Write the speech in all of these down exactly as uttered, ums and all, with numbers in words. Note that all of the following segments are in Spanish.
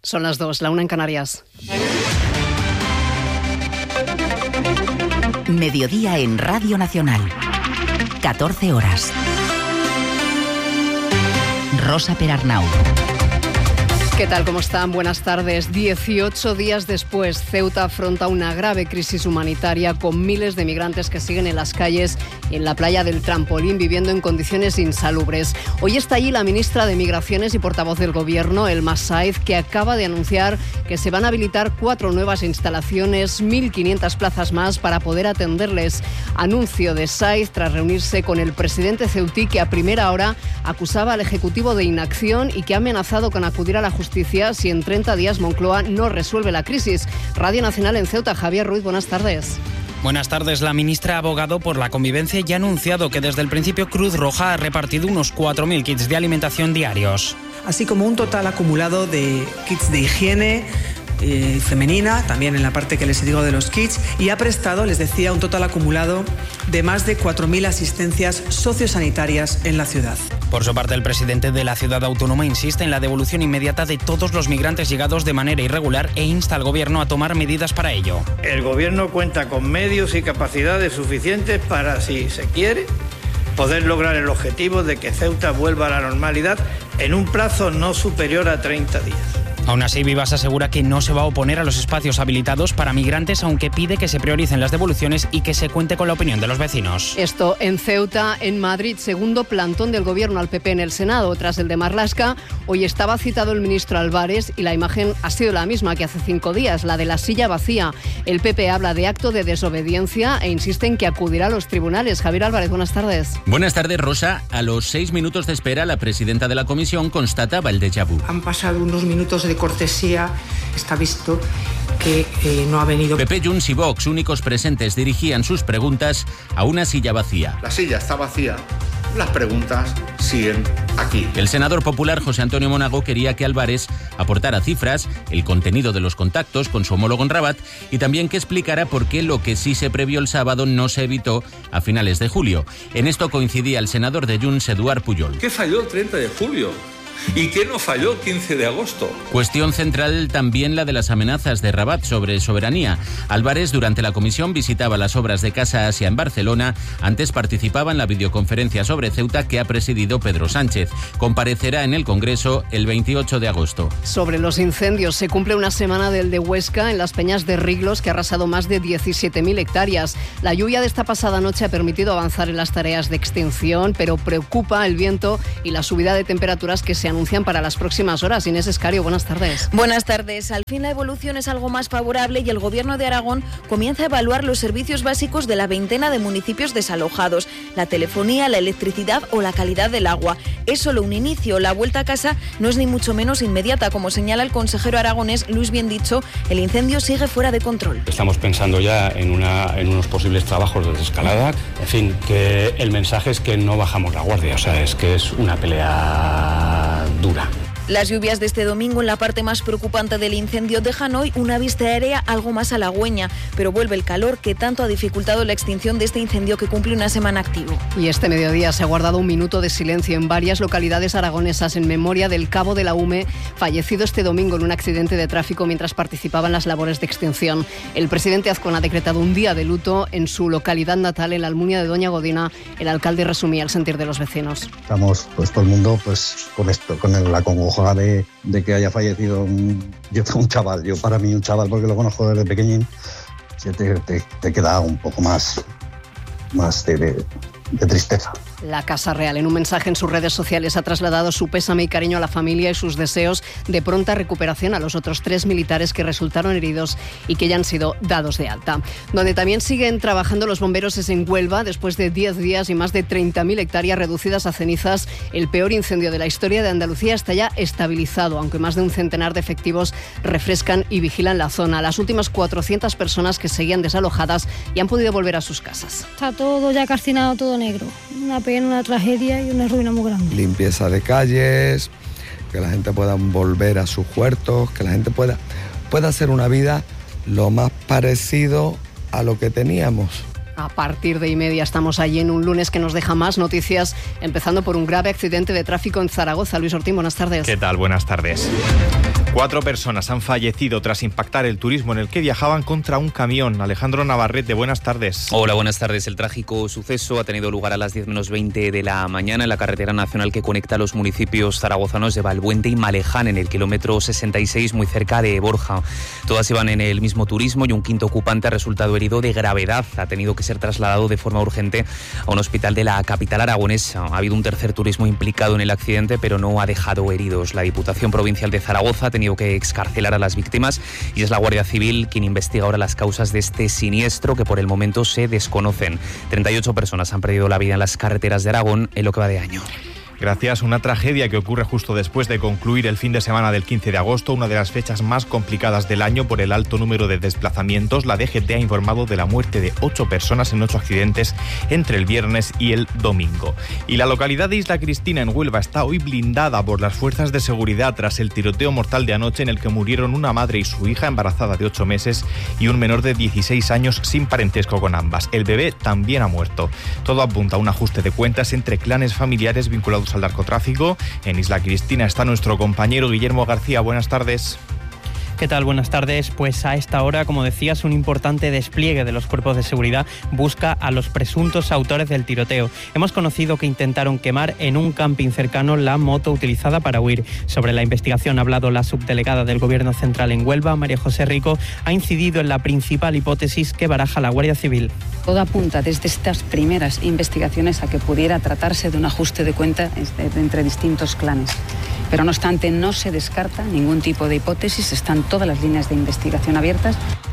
Son las dos, la una en Canarias. Mediodía en Radio Nacional. catorce horas. Rosa Perarnau. ¿Qué tal? ¿Cómo están? Buenas tardes. dieciocho días después, Ceuta afronta una grave crisis humanitaria con miles de migrantes que siguen en las calles y en la playa del Trampolín viviendo en condiciones insalubres. Hoy está allí la ministra de Migraciones y portavoz del Gobierno, Elma Saez, que acaba de anunciar que se van a habilitar cuatro nuevas instalaciones, mil quinientas plazas más para poder atenderles. Anuncio de Saez tras reunirse con el presidente ceutí, que a primera hora acusaba al Ejecutivo de inacción y que ha amenazado con acudir a la justicia si en treinta días Moncloa no resuelve la crisis. Radio Nacional en Ceuta, Javier Ruiz, buenas tardes. Buenas tardes. La ministra ha abogado por la convivencia y ha anunciado que desde el principio Cruz Roja ha repartido unos cuatro mil kits de alimentación diarios. Así como un total acumulado de kits de higiene eh, femenina, también en la parte que les digo de los kits, y ha prestado, les decía, un total acumulado de más de cuatro mil asistencias sociosanitarias en la ciudad. Por su parte, el presidente de la ciudad autónoma insiste en la devolución inmediata de todos los migrantes llegados de manera irregular e insta al gobierno a tomar medidas para ello. El gobierno cuenta con medios y capacidades suficientes para, si se quiere, poder lograr el objetivo de que Ceuta vuelva a la normalidad en un plazo no superior a treinta días. Aún así, Vivas asegura que no se va a oponer a los espacios habilitados para migrantes, aunque pide que se prioricen las devoluciones y que se cuente con la opinión de los vecinos. Esto en Ceuta. En Madrid, segundo plantón del Gobierno al P P en el Senado, tras el de Marlaska. Hoy estaba citado el ministro Álvarez y la imagen ha sido la misma que hace cinco días, la de la silla vacía. El P P habla de acto de desobediencia e insiste en que acudirá a los tribunales. Javier Álvarez, buenas tardes. Buenas tardes, Rosa. A los seis minutos de espera, la presidenta de la comisión constataba el déjà vu. Han pasado unos minutos de cortesía, está visto que eh, no ha venido. P P, Junts y Vox, únicos presentes, dirigían sus preguntas a una silla vacía. La silla está vacía, las preguntas siguen aquí. El senador popular José Antonio Monago quería que Álvarez aportara cifras, el contenido de los contactos con su homólogo en Rabat y también que explicara por qué lo que sí se previó el sábado no se evitó a finales de julio. En esto coincidía el senador de Junts, Eduard Pujol. ¿Qué falló el treinta de julio? ¿Y qué no falló el quince de agosto? Cuestión central también la de las amenazas de Rabat sobre soberanía. Álvarez durante la comisión visitaba las obras de Casa Asia en Barcelona. Antes participaba en la videoconferencia sobre Ceuta que ha presidido Pedro Sánchez. Comparecerá en el Congreso el veintiocho de agosto. Sobre los incendios, se cumple una semana del de Huesca en las Peñas de Riglos, que ha arrasado más de diecisiete mil hectáreas. La lluvia de esta pasada noche ha permitido avanzar en las tareas de extinción, pero preocupa el viento y la subida de temperaturas que se anuncian para las próximas horas. Inés Escario, buenas tardes. Buenas tardes. Al fin la evolución es algo más favorable y el Gobierno de Aragón comienza a evaluar los servicios básicos de la veintena de municipios desalojados, la telefonía, la electricidad o la calidad del agua. Es solo un inicio. La vuelta a casa no es ni mucho menos inmediata. Como señala el consejero aragonés Luis Biendicho, el incendio sigue fuera de control. Estamos pensando ya en, una, en unos posibles trabajos de desescalada. En fin, que el mensaje es que no bajamos la guardia. O sea, es que es una pelea dura. Las lluvias de este domingo en la parte más preocupante del incendio dejan hoy una vista aérea algo más halagüeña, pero vuelve el calor que tanto ha dificultado la extinción de este incendio que cumple una semana activo. Y este mediodía se ha guardado un minuto de silencio en varias localidades aragonesas en memoria del cabo de la UME, fallecido este domingo en un accidente de tráfico mientras participaba en las labores de extinción. El presidente Azcón ha decretado un día de luto en su localidad natal, en la Almunia de Doña Godina. El alcalde resumía el sentir de los vecinos. Estamos pues todo el mundo pues con esto, con el, la congoja De, de que haya fallecido un, yo tengo un chaval, yo para mí un chaval porque lo conozco desde pequeñín, te, te, te queda un poco más, más de, de, de tristeza. La Casa Real, en un mensaje en sus redes sociales, ha trasladado su pésame y cariño a la familia y sus deseos de pronta recuperación a los otros tres militares que resultaron heridos y que ya han sido dados de alta. Donde también siguen trabajando los bomberos es en Huelva. Después de diez días y más de treinta mil hectáreas reducidas a cenizas, el peor incendio de la historia de Andalucía está ya estabilizado, aunque más de un centenar de efectivos refrescan y vigilan la zona. Las últimas cuatrocientas personas que seguían desalojadas ya han podido volver a sus casas. Está todo ya calcinado, todo negro. Una pena, una tragedia y una ruina muy grande. Limpieza de calles, que la gente pueda volver a sus huertos, que la gente pueda, pueda hacer una vida lo más parecido a lo que teníamos. A partir de y media estamos allí en un lunes que nos deja más noticias, empezando por un grave accidente de tráfico en Zaragoza. Luis Ortín, buenas tardes. ¿Qué tal? Buenas tardes. Cuatro personas han fallecido tras impactar el turismo en el que viajaban contra un camión. Alejandro Navarrete, buenas tardes. Hola, buenas tardes. El trágico suceso ha tenido lugar a las diez menos veinte de la mañana en la carretera nacional que conecta los municipios zaragozanos de Valbuente y Maleján, en el kilómetro sesenta y seis, muy cerca de Borja. Todas iban en el mismo turismo y un quinto ocupante ha resultado herido de gravedad. Ha tenido que ser trasladado de forma urgente a un hospital de la capital aragonesa. Ha habido un tercer turismo implicado en el accidente, pero no ha dejado heridos. La Diputación Provincial de Zaragoza ha tenido que excarcelar a las víctimas y es la Guardia Civil quien investiga ahora las causas de este siniestro, que por el momento se desconocen. treinta y ocho personas han perdido la vida en las carreteras de Aragón en lo que va de año. Gracias. Una tragedia que ocurre justo después de concluir el fin de semana del quince de agosto, una de las fechas más complicadas del año por el alto número de desplazamientos. La D G T ha informado de la muerte de ocho personas en ocho accidentes entre el viernes y el domingo. Y la localidad de Isla Cristina, en Huelva, está hoy blindada por las fuerzas de seguridad tras el tiroteo mortal de anoche en el que murieron una madre y su hija embarazada de ocho meses y un menor de dieciséis años sin parentesco con ambas. El bebé también ha muerto. Todo apunta a un ajuste de cuentas entre clanes familiares vinculados al narcotráfico. En Isla Cristina está nuestro compañero Guillermo García. Buenas tardes. ¿Qué tal? Buenas tardes. Pues a esta hora, como decías, un importante despliegue de los cuerpos de seguridad busca a los presuntos autores del tiroteo. Hemos conocido que intentaron quemar en un camping cercano la moto utilizada para huir. Sobre la investigación ha hablado la subdelegada del Gobierno Central en Huelva, María José Rico. Ha incidido en la principal hipótesis que baraja la Guardia Civil. Todo apunta desde estas primeras investigaciones a que pudiera tratarse de un ajuste de cuenta entre distintos clanes. Pero no obstante, no se descarta ningún tipo de hipótesis, están todas las líneas de investigación abiertas.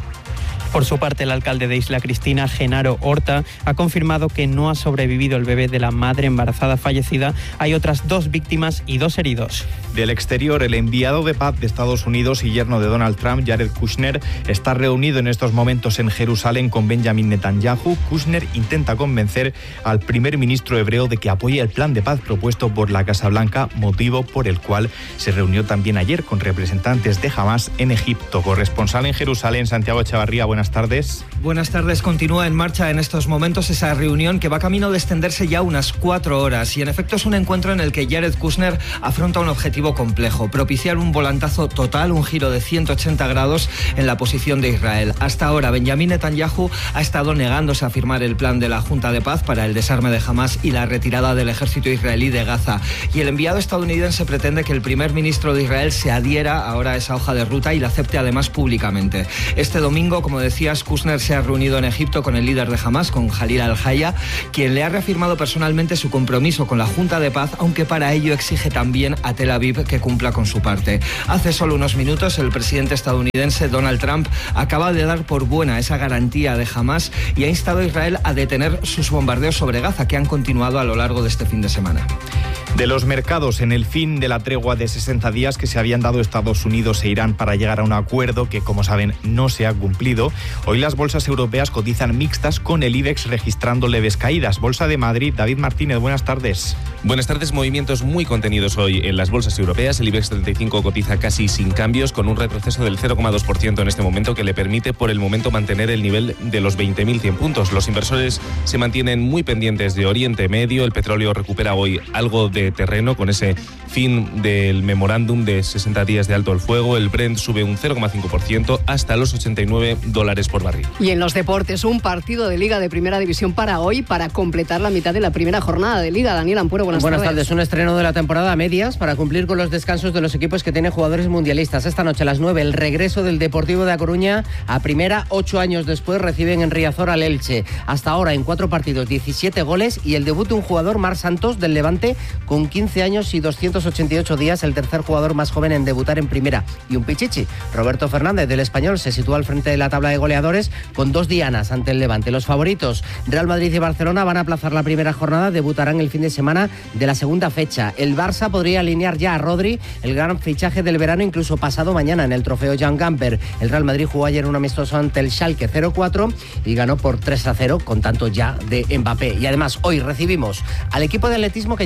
Por su parte, el alcalde de Isla Cristina, Genaro Horta, ha confirmado que no ha sobrevivido el bebé de la madre embarazada fallecida. Hay otras dos víctimas y dos heridos. Del exterior, el enviado de paz de Estados Unidos y yerno de Donald Trump, Jared Kushner, está reunido en estos momentos en Jerusalén con Benjamin Netanyahu. Kushner intenta convencer al primer ministro hebreo de que apoye el plan de paz propuesto por la Casa Blanca, motivo por el cual se reunió también ayer con representantes de Hamás en Egipto. Corresponsal en Jerusalén, Santiago Echavarría, buenas tardes. Buenas tardes. Continúa en marcha en estos momentos esa reunión que va camino de extenderse ya unas cuatro horas y en efecto es un encuentro en el que Jared Kushner afronta un objetivo complejo: propiciar un volantazo total, un giro de ciento ochenta grados en la posición de Israel. Hasta ahora, Benjamin Netanyahu ha estado negándose a firmar el plan de la Junta de Paz para el desarme de Hamás y la retirada del ejército israelí de Gaza. Y el enviado estadounidense pretende que el primer ministro de Israel se adhiera ahora a esa hoja de ruta y la acepte además públicamente. Este domingo, como decías, Kushner se ha reunido en Egipto con el líder de Hamás, con Jalil al-Haya, quien le ha reafirmado personalmente su compromiso con la Junta de Paz, aunque para ello exige también a Tel Aviv que cumpla con su parte. Hace solo unos minutos, el presidente estadounidense Donald Trump acaba de dar por buena esa garantía de Hamás y ha instado a Israel a detener sus bombardeos sobre Gaza, que han continuado a lo largo de este fin de semana. De los mercados, en el fin de la tregua de sesenta días que se habían dado Estados Unidos e Irán para llegar a un acuerdo que, como saben, no se ha cumplido, hoy las bolsas europeas cotizan mixtas, con el IBEX registrando leves caídas. Bolsa de Madrid, David Martínez, buenas tardes. Buenas tardes. Movimientos muy contenidos hoy en las bolsas europeas. El IBEX treinta y cinco cotiza casi sin cambios, con un retroceso del cero coma dos por ciento en este momento, que le permite por el momento mantener el nivel de los veinte mil cien puntos. Los inversores se mantienen muy pendientes de Oriente Medio. El petróleo recupera hoy algo de terreno con ese fin del memorándum de sesenta días de alto el fuego. El Brent sube un cero coma cinco por ciento hasta los ochenta y nueve dólares por barril. Y en los deportes, un partido de Liga de Primera División para hoy, para completar la mitad de la primera jornada de Liga. Daniel Ampuero, buenas, buenas tardes. tardes. Un estreno de la temporada a medias para cumplir con los descansos de los equipos que tienen jugadores mundialistas. Esta noche a las nueve, el regreso del Deportivo de A Coruña a primera. Ocho años después reciben en Riazor al Elche. Hasta ahora en cuatro partidos, diecisiete goles y el debut de un jugador, Marc Santos, del Levante, con quince años y doscientos ochenta y ocho días, el tercer jugador más joven en debutar en primera. Y un pichichi, Roberto Fernández, del Español, se sitúa al frente de la tabla de goleadores con dos dianas ante el Levante. Los favoritos, Real Madrid y Barcelona, van a aplazar la primera jornada, debutarán el fin de semana de la segunda fecha. El Barça podría alinear ya a Rodri, el gran fichaje del verano, incluso pasado mañana en el trofeo Jan Gamper. El Real Madrid jugó ayer un amistoso ante el Schalke cero cuatro y ganó por tres a cero con tanto ya de Mbappé. Y además hoy recibimos al equipo de atletismo que llega del Europeo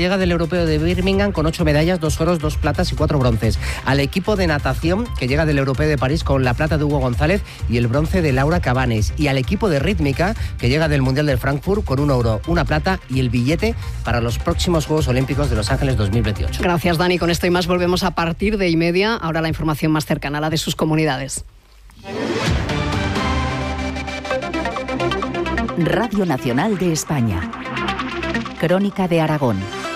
Europeo de Birmingham con ocho medallas, dos oros, dos platas y cuatro bronces. Al equipo de natación, que llega del Europeo de París con la plata de Hugo González y el bronce de Laura Cabanes. Y al equipo de rítmica, que llega del Mundial de Frankfurt con un oro, una plata y el billete para los próximos Juegos Olímpicos de Los Ángeles dos mil veintiocho. Gracias, Dani. Con esto y más volvemos a partir de y media. Ahora la información más cercana a la de sus comunidades. Radio Nacional de España. Crónica de Aragón.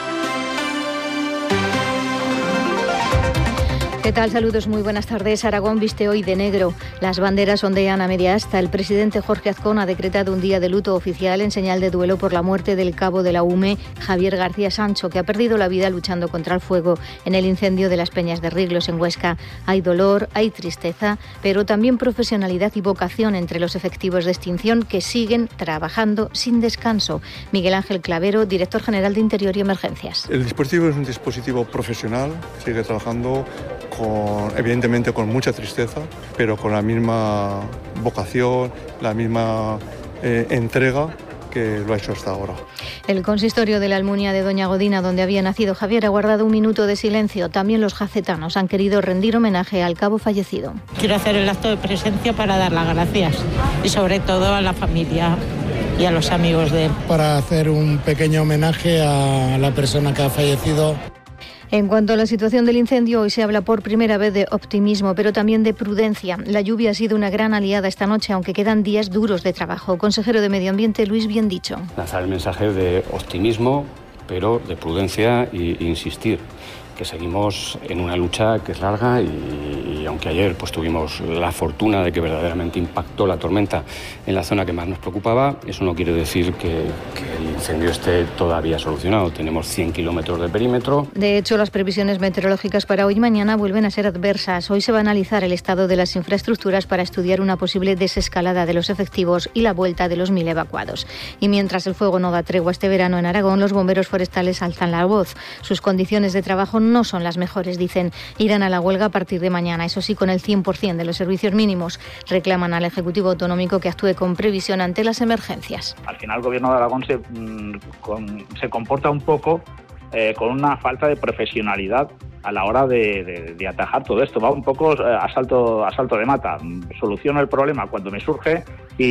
¿Qué tal? Saludos, muy buenas tardes. Aragón viste hoy de negro. Las banderas ondean a media asta. El presidente Jorge Azcón ha decretado un día de luto oficial en señal de duelo por la muerte del cabo de la U M E, Javier García Sancho, que ha perdido la vida luchando contra el fuego en el incendio de las Peñas de Riglos en Huesca. Hay dolor, hay tristeza, pero también profesionalidad y vocación entre los efectivos de extinción que siguen trabajando sin descanso. Miguel Ángel Clavero, director general de Interior y Emergencias. El dispositivo es un dispositivo profesional, sigue trabajando Con, evidentemente con mucha tristeza, pero con la misma vocación, la misma eh, entrega que lo ha hecho hasta ahora. El consistorio de la Almunia de Doña Godina, donde había nacido Javier, ha guardado un minuto de silencio. También los jacetanos han querido rendir homenaje al cabo fallecido. Quiero hacer el acto de presencia para dar las gracias y sobre todo a la familia y a los amigos de él. Para hacer un pequeño homenaje a la persona que ha fallecido. En cuanto a la situación del incendio, hoy se habla por primera vez de optimismo, pero también de prudencia. La lluvia ha sido una gran aliada esta noche, aunque quedan días duros de trabajo. Consejero de Medio Ambiente, Luis Biendicho. Lanzar el mensaje de optimismo, pero de prudencia e insistir que seguimos en una lucha que es larga y, y aunque ayer pues tuvimos la fortuna de que verdaderamente impactó la tormenta en la zona que más nos preocupaba, eso no quiere decir que, que el incendio esté todavía solucionado. Tenemos cien kilómetros de perímetro. De hecho, las previsiones meteorológicas para hoy y mañana vuelven a ser adversas. Hoy se va a analizar el estado de las infraestructuras para estudiar una posible desescalada de los efectivos y la vuelta de los mil evacuados. Y mientras el fuego no da tregua este verano en Aragón, los bomberos forestales alzan la voz. Sus condiciones de trabajo no son las mejores, dicen. Irán a la huelga a partir de mañana, eso sí, con el cien por ciento de los servicios mínimos. Reclaman al Ejecutivo Autonómico que actúe con previsión ante las emergencias. Al final el Gobierno de Aragón se, con, se comporta un poco eh, con una falta de profesionalidad a la hora de, de, de atajar todo esto. Va un poco a salto, a salto de mata. Soluciono el problema cuando me surge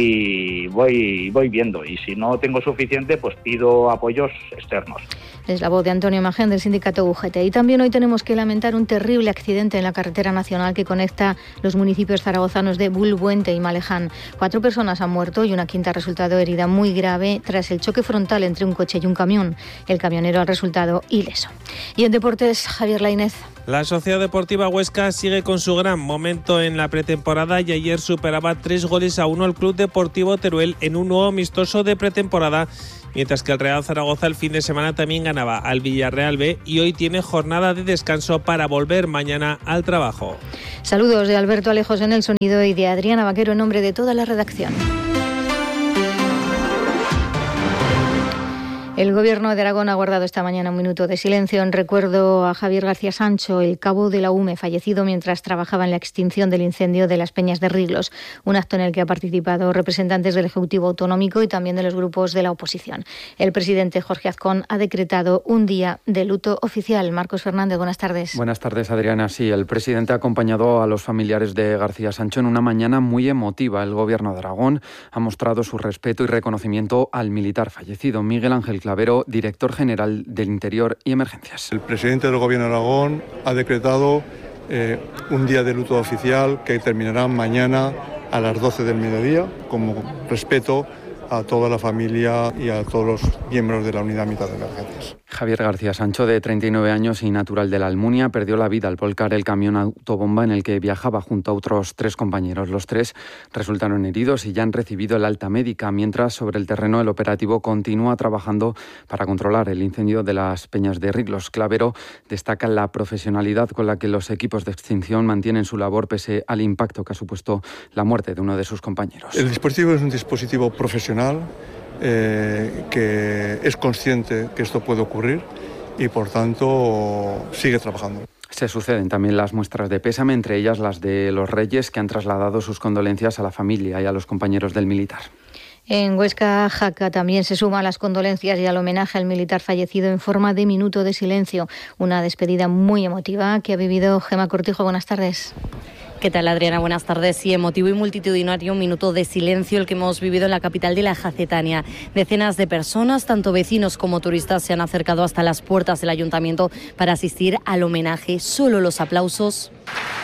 y voy, voy viendo. Y si no tengo suficiente, pues pido apoyos externos. Es la voz de Antonio Magén del sindicato U G T. Y también hoy tenemos que lamentar un terrible accidente en la carretera nacional que conecta los municipios zaragozanos de Bulbuente y Maleján. Cuatro personas han muerto y una quinta ha resultado herida muy grave tras el choque frontal entre un coche y un camión. El camionero ha resultado ileso. Y en deportes, Javier Lainez. La Sociedad Deportiva Huesca sigue con su gran momento en la pretemporada y ayer superaba tres goles a uno al Club Deportivo Teruel en un nuevo amistoso de pretemporada, mientras que el Real Zaragoza el fin de semana también ganaba al Villarreal B y hoy tiene jornada de descanso para volver mañana al trabajo. Saludos de Alberto Alejos en el sonido y de Adriana Vaquero en nombre de toda la redacción. El Gobierno de Aragón ha guardado esta mañana un minuto de silencio en recuerdo a Javier García Sancho, el cabo de la U M E, fallecido mientras trabajaba en la extinción del incendio de las Peñas de Riglos, un acto en el que han participado representantes del Ejecutivo Autonómico y también de los grupos de la oposición. El presidente Jorge Azcón ha decretado un día de luto oficial. Marcos Fernández, buenas tardes. Buenas tardes, Adriana. Sí, el presidente ha acompañado a los familiares de García Sancho en una mañana muy emotiva. El Gobierno de Aragón ha mostrado su respeto y reconocimiento al militar fallecido. Miguel Ángel Clavero, director general del Interior y Emergencias. El presidente del Gobierno de Aragón ha decretado eh, un día de luto oficial que terminará mañana a las doce del mediodía, como respeto a toda la familia y a todos los miembros de la Unidad Militar de Emergencias. Javier García Sancho, de treinta y nueve años y natural de la Almunia, perdió la vida al volcar el camión autobomba en el que viajaba junto a otros tres compañeros. Los tres resultaron heridos y ya han recibido el alta médica, mientras sobre el terreno el operativo continúa trabajando para controlar el incendio de las Peñas de Riglos. Clavero destaca la profesionalidad con la que los equipos de extinción mantienen su labor pese al impacto que ha supuesto la muerte de uno de sus compañeros. El dispositivo es un dispositivo profesional Eh, que es consciente que esto puede ocurrir y por tanto sigue trabajando. Se suceden también las muestras de pésame, entre ellas las de los Reyes, que han trasladado sus condolencias a la familia y a los compañeros del militar. En Huesca, Jaca también se suma a las condolencias y al homenaje al militar fallecido en forma de minuto de silencio. Una despedida muy emotiva que ha vivido Gema Cortijo. Buenas tardes. ¿Qué tal, Adriana? Buenas tardes. Sí, emotivo y multitudinario, un minuto de silencio el que hemos vivido en la capital de la Jacetania. Decenas de personas, tanto vecinos como turistas, se han acercado hasta las puertas del ayuntamiento para asistir al homenaje. Solo los aplausos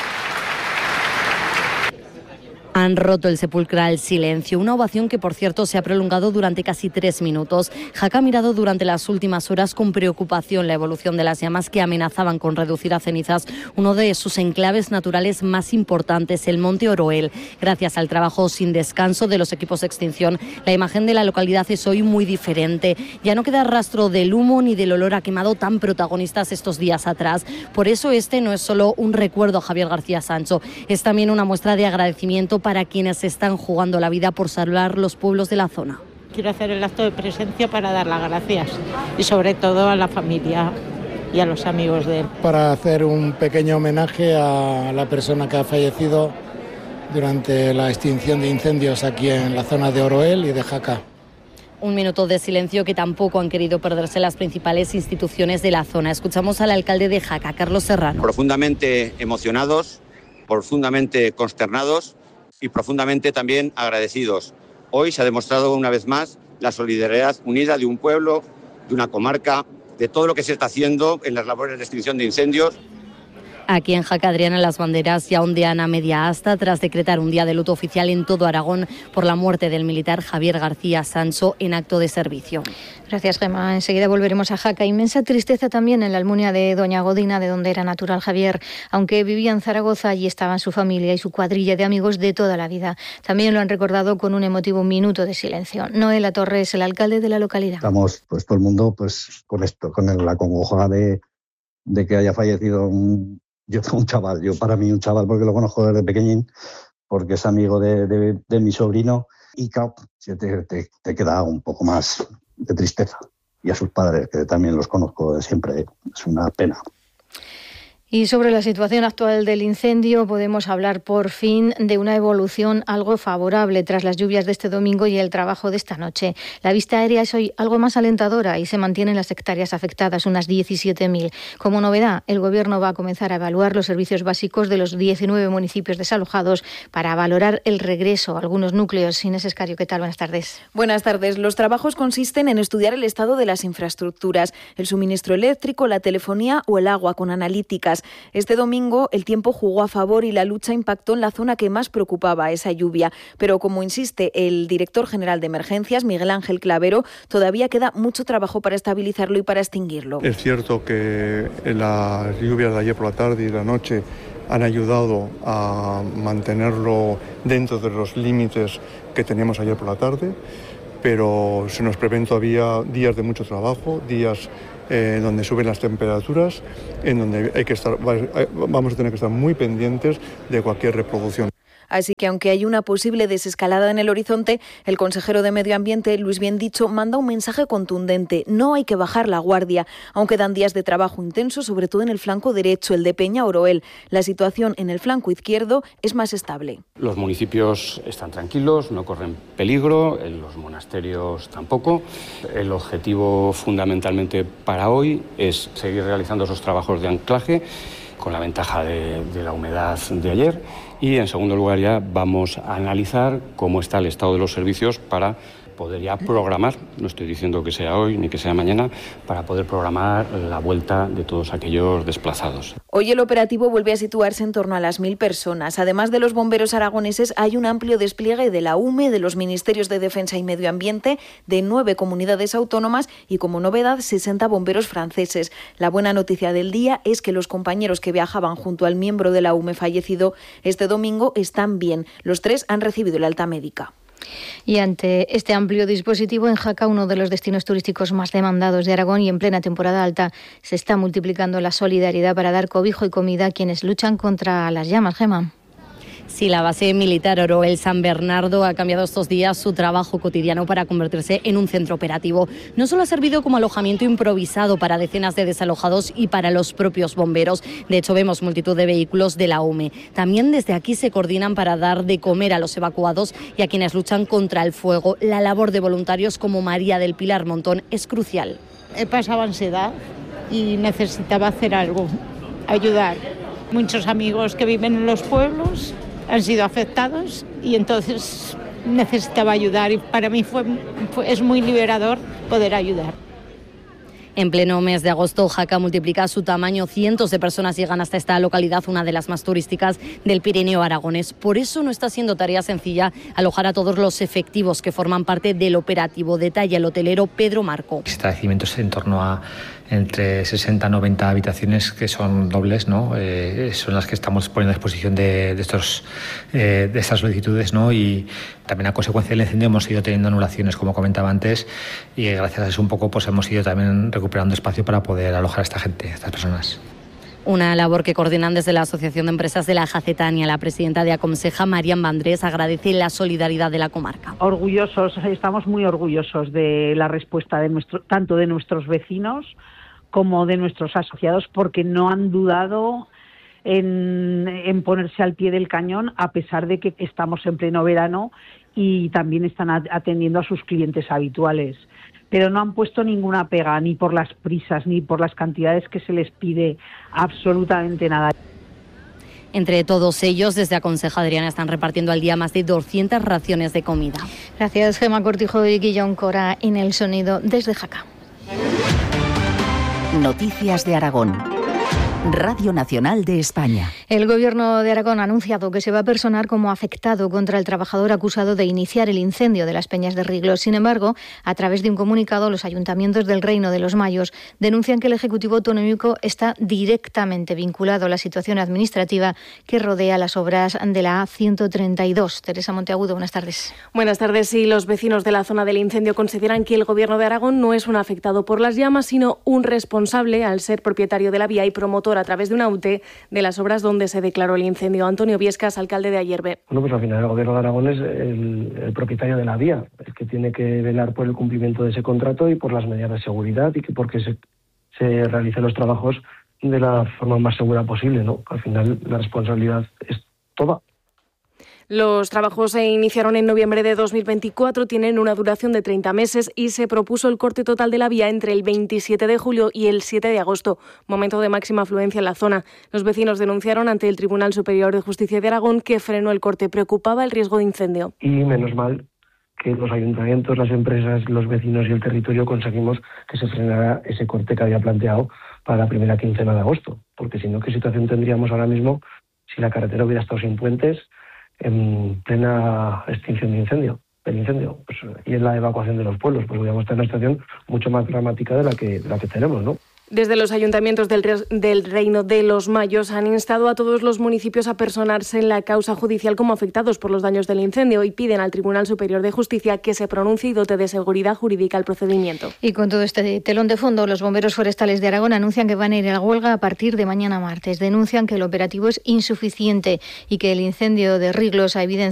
han roto el sepulcral silencio. Una ovación que, por cierto, se ha prolongado durante casi tres minutos. Jaca ha mirado durante las últimas horas con preocupación la evolución de las llamas que amenazaban con reducir a cenizas uno de sus enclaves naturales más importantes, el Monte Oroel. Gracias al trabajo sin descanso de los equipos de extinción, la imagen de la localidad es hoy muy diferente. Ya no queda rastro del humo ni del olor a quemado tan protagonistas estos días atrás. Por eso este no es solo un recuerdo a Javier García Sancho, es también una muestra de agradecimiento para quienes están jugando la vida por salvar los pueblos de la zona. Quiero hacer el acto de presencia para dar las gracias y sobre todo a la familia y a los amigos de él. Para hacer un pequeño homenaje a la persona que ha fallecido durante la extinción de incendios aquí en la zona de Oroel y de Jaca. Un minuto de silencio que tampoco han querido perderse las principales instituciones de la zona. Escuchamos al alcalde de Jaca, Carlos Serrano. Profundamente emocionados, profundamente consternados y profundamente también agradecidos. Hoy se ha demostrado una vez más la solidaridad unida de un pueblo, de una comarca, de todo lo que se está haciendo en las labores de extinción de incendios. Aquí en Jaca, Adriana, las banderas ya ondean a media asta tras decretar un día de luto oficial en todo Aragón por la muerte del militar Javier García Sancho en acto de servicio. Gracias, Gemma. Enseguida volveremos a Jaca. Inmensa tristeza también en la Almunia de Doña Godina, de donde era natural Javier. Aunque vivía en Zaragoza, allí estaban su familia y su cuadrilla de amigos de toda la vida. También lo han recordado con un emotivo minuto de silencio. Noela Torres, el alcalde de la localidad. Estamos, pues todo el mundo, pues con esto, con el, la congoja de, de que haya fallecido un... Yo un chaval, yo para mí un chaval porque lo conozco desde pequeñín, porque es amigo de, de, de mi sobrino y claro, te, te, te queda un poco más de tristeza. Y a sus padres, que también los conozco de siempre, es una pena. Y sobre la situación actual del incendio podemos hablar por fin de una evolución algo favorable tras las lluvias de este domingo y el trabajo de esta noche. La vista aérea es hoy algo más alentadora y se mantienen las hectáreas afectadas, unas diecisiete mil. Como novedad, el Gobierno va a comenzar a evaluar los servicios básicos de los diecinueve municipios desalojados para valorar el regreso a algunos núcleos. Inés Escario, ¿qué tal? Buenas tardes. Buenas tardes. Los trabajos consisten en estudiar el estado de las infraestructuras, el suministro eléctrico, la telefonía o el agua con analíticas. Este domingo el tiempo jugó a favor y la lucha impactó en la zona que más preocupaba, esa lluvia. Pero como insiste el director general de emergencias, Miguel Ángel Clavero, todavía queda mucho trabajo para estabilizarlo y para extinguirlo. Es cierto que las lluvias de ayer por la tarde y la noche han ayudado a mantenerlo dentro de los límites que teníamos ayer por la tarde, pero se nos prevén todavía días de mucho trabajo, días Eh, donde suben las temperaturas, en donde hay que estar, vamos a tener que estar muy pendientes de cualquier reproducción. Así que aunque hay una posible desescalada en el horizonte, el consejero de Medio Ambiente, Luis Biendicho, manda un mensaje contundente. No hay que bajar la guardia. Aún quedan días de trabajo intenso, sobre todo en el flanco derecho, el de Peña Oroel. La situación en el flanco izquierdo es más estable. Los municipios están tranquilos, no corren peligro, en los monasterios tampoco. El objetivo fundamentalmente para hoy es seguir realizando esos trabajos de anclaje con la ventaja de, de la humedad de ayer. Y, en segundo lugar, ya vamos a analizar cómo está el estado de los servicios para poder ya programar, no estoy diciendo que sea hoy ni que sea mañana, para poder programar la vuelta de todos aquellos desplazados. Hoy el operativo vuelve a situarse en torno a las mil personas. Además de los bomberos aragoneses, hay un amplio despliegue de la U M E, de los Ministerios de Defensa y Medio Ambiente, de nueve comunidades autónomas y, como novedad, sesenta bomberos franceses. La buena noticia del día es que los compañeros que viajaban junto al miembro de la U M E fallecido este domingo están bien. Los tres han recibido el alta médica. Y ante este amplio dispositivo, en Jaca, uno de los destinos turísticos más demandados de Aragón y en plena temporada alta, se está multiplicando la solidaridad para dar cobijo y comida a quienes luchan contra las llamas, Gema. Sí, la base militar Oroel San Bernardo ha cambiado estos días su trabajo cotidiano para convertirse en un centro operativo. No solo ha servido como alojamiento improvisado para decenas de desalojados y para los propios bomberos. De hecho, vemos multitud de vehículos de la U M E. También desde aquí se coordinan para dar de comer a los evacuados y a quienes luchan contra el fuego. La labor de voluntarios como María del Pilar Montón es crucial. He pasado ansiedad y necesitaba hacer algo, ayudar. Muchos amigos que viven en los pueblos han sido afectados y entonces necesitaba ayudar y para mí fue, fue es muy liberador poder ayudar. En pleno mes de agosto, Jaca multiplica su tamaño. Cientos de personas llegan hasta esta localidad, una de las más turísticas del Pirineo aragonés. Por eso no está siendo tarea sencilla alojar a todos los efectivos que forman parte del operativo. Detalla el hotelero Pedro Marco. Establecimientos en torno a entre sesenta a noventa habitaciones que son dobles, ¿no? Eh, son las que estamos poniendo a disposición de, de, estos, eh, de estas solicitudes, ¿no? Y también a consecuencia del incendio hemos ido teniendo anulaciones, como comentaba antes, y gracias a eso un poco pues hemos ido también recuperando espacio para poder alojar a esta gente, a estas personas. Una labor que coordinan desde la Asociación de Empresas de la Jacetania. La presidenta de Aconseja, Marian Vandrés, agradece la solidaridad de la comarca. Orgullosos, estamos muy orgullosos de la respuesta de nuestro, tanto de nuestros vecinos como de nuestros asociados, porque no han dudado en, en ponerse al pie del cañón, a pesar de que estamos en pleno verano y también están atendiendo a sus clientes habituales. Pero no han puesto ninguna pega, ni por las prisas, ni por las cantidades que se les pide, absolutamente nada. Entre todos ellos, desde Aconseja Adriana, están repartiendo al día más de doscientas raciones de comida. Gracias, Gemma Cortijo y Guillón Cora en el sonido desde Jaca. Noticias de Aragón. Radio Nacional de España. El Gobierno de Aragón ha anunciado que se va a personar como afectado contra el trabajador acusado de iniciar el incendio de las Peñas de Riglos. Sin embargo, a través de un comunicado, los ayuntamientos del Reino de los Mayos denuncian que el Ejecutivo Autonómico está directamente vinculado a la situación administrativa que rodea las obras de la A ciento treinta y dos. Teresa Monteagudo, buenas tardes. Buenas tardes. Sí, los vecinos de la zona del incendio consideran que el Gobierno de Aragón no es un afectado por las llamas, sino un responsable al ser propietario de la vía y promotor a través de una U T E de las obras donde se declaró el incendio. Antonio Viescas, alcalde de Ayerbe. Bueno, pues al final el Gobierno de Aragón es el, el propietario de la vía, el que tiene que velar por el cumplimiento de ese contrato y por las medidas de seguridad y que porque se, se realicen los trabajos de la forma más segura posible, ¿no? Al final la responsabilidad es toda. Los trabajos se iniciaron en noviembre de dos mil veinticuatro, tienen una duración de treinta meses y se propuso el corte total de la vía entre el veintisiete de julio y el siete de agosto, momento de máxima afluencia en la zona. Los vecinos denunciaron ante el Tribunal Superior de Justicia de Aragón que frenó el corte, preocupaba el riesgo de incendio. Y menos mal que los ayuntamientos, las empresas, los vecinos y el territorio conseguimos que se frenara ese corte que había planteado para la primera quincena de agosto, porque si no, ¿qué situación tendríamos ahora mismo si la carretera hubiera estado sin puentes en plena extinción de incendio, del incendio, pues, y en la evacuación de los pueblos? Pues podríamos tener una situación mucho más dramática de la que, de la que tenemos, ¿no? Desde los ayuntamientos del, del Reino de los Mayos han instado a todos los municipios a personarse en la causa judicial como afectados por los daños del incendio y piden al Tribunal Superior de Justicia que se pronuncie y dote de seguridad jurídica al procedimiento. Y con todo este telón de fondo, los bomberos forestales de Aragón anuncian que van a ir a la huelga a partir de mañana martes. Denuncian que el operativo es insuficiente y que el incendio de Riglos ha evidenciado